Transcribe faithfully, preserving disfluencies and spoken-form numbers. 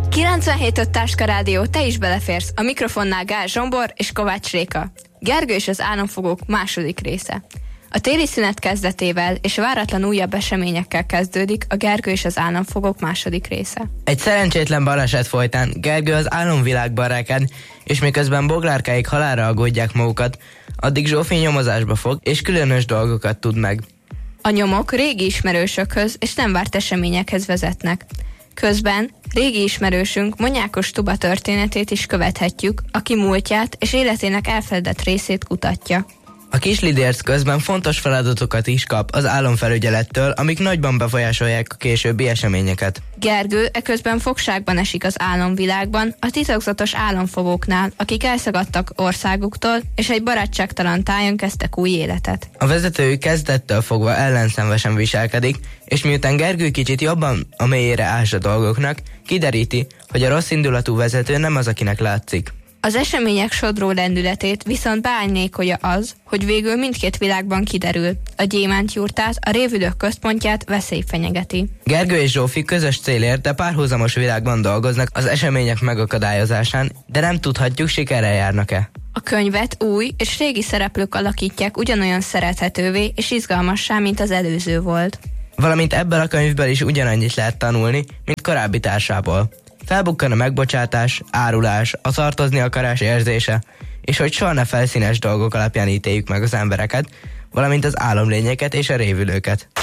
kilencvenhét öt Táska Rádió, te is beleférsz. A mikrofonnál Gál Zsombor és Kovács Réka. Gergő és az álomfogók második része. A téli szünet kezdetével és váratlan újabb eseményekkel kezdődik a Gergő és az álomfogók második része. Egy szerencsétlen baleset folytán Gergő az álomvilágban reked, és miközben boglárkáik halálra aggódják magukat, addig Zsófi nyomozásba fog, és különös dolgokat tud meg. A nyomok régi ismerősökhöz és nem várt eseményekhez vezetnek. Közben régi ismerősünk Monyákos Tuba történetét is követhetjük, aki múltját és életének elfeledett részét kutatja. A kis Lidérc közben fontos feladatokat is kap az álomfelügyelettől, amik nagyban befolyásolják a későbbi eseményeket. Gergő eközben fogságban esik az álomvilágban, a titokzatos álomfogóknál, akik elszagadtak országuktól, és egy barátságtalan tájon kezdtek új életet. A vezetőjük kezdettől fogva ellenszenvesen viselkedik, és miután Gergő kicsit jobban a mélyére ás a dolgoknak, kideríti, hogy a rossz indulatú vezető nem az, akinek látszik. Az események sodró lendületét viszont beárnyékolja az, hogy végül mindkét világban kiderül, a gyémántjurtát, a révülők központját veszély fenyegeti. Gergő és Zsófi közös célért, de párhuzamos világban dolgoznak az események megakadályozásán, de nem tudhatjuk, sikerrel járnak-e. A könyvet új és régi szereplők alakítják ugyanolyan szerethetővé és izgalmassá, mint az előző volt. Valamint ebből a könyvből is ugyanannyit lehet tanulni, mint korábbi társából. Felbukkan a megbocsátás, árulás, a tartozni akarás érzése, és hogy soha ne felszínes dolgok alapján ítéljük meg az embereket, valamint az álomlényeket és a révülőket.